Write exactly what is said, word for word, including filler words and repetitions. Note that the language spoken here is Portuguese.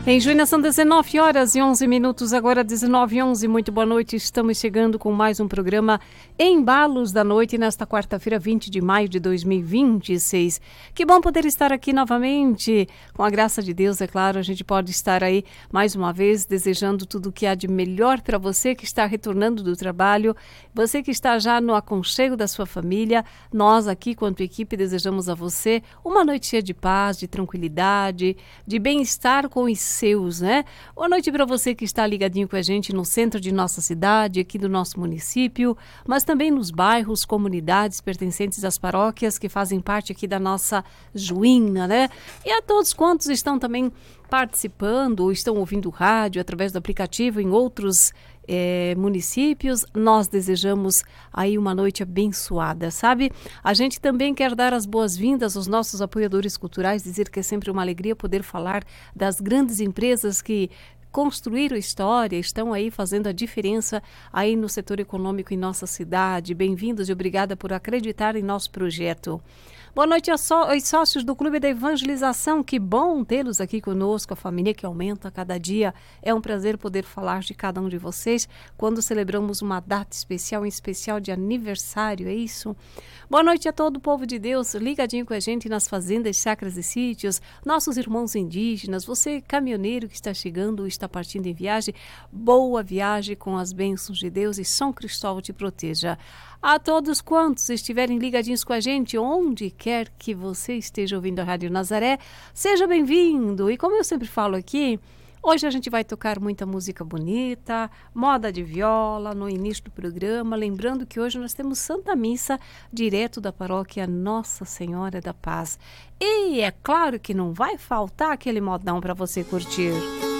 Em Juína são dezenove horas e onze minutos, agora dezenove e onze. Muito boa noite, estamos chegando com mais um programa Embalos da Noite nesta quarta-feira, vinte de maio de dois mil e vinte e seis. Que bom poder estar aqui novamente, com a graça de Deus, é claro, a gente pode estar aí mais uma vez desejando tudo o que há de melhor para você que está retornando do trabalho, você que está já no aconchego da sua família. Nós aqui, quanto equipe, desejamos a você uma noite cheia de paz, de tranquilidade, de bem-estar com os seus, né? Boa noite para você que está ligadinho com a gente no centro de nossa cidade, aqui do nosso município, mas também nos bairros, comunidades pertencentes às paróquias que fazem parte aqui da nossa Juína, né? E a todos quantos estão também participando ou estão ouvindo rádio através do aplicativo em outros É, municípios, nós desejamos aí uma noite abençoada, sabe? A gente também quer dar as boas-vindas aos nossos apoiadores culturais, dizer que é sempre uma alegria poder falar das grandes empresas que construíram história, estão aí fazendo a diferença aí no setor econômico em nossa cidade. Bem-vindos e obrigada por acreditar em nosso projeto. Boa noite aos sócios do Clube da Evangelização, que bom tê-los aqui conosco, a família que aumenta a cada dia. É um prazer poder falar de cada um de vocês quando celebramos uma data especial, em especial de aniversário, é isso? Boa noite a todo o povo de Deus, ligadinho com a gente nas fazendas, chacras e sítios, nossos irmãos indígenas, você caminhoneiro que está chegando ou está partindo em viagem, boa viagem com as bênçãos de Deus e São Cristóvão te proteja. A todos quantos estiverem ligadinhos com a gente, onde quer que você esteja ouvindo a Rádio Nazaré, seja bem-vindo. E como eu sempre falo aqui, hoje a gente vai tocar muita música bonita, moda de viola no início do programa, lembrando que hoje nós temos Santa Missa direto da paróquia Nossa Senhora da Paz. E é claro que não vai faltar aquele modão para você curtir.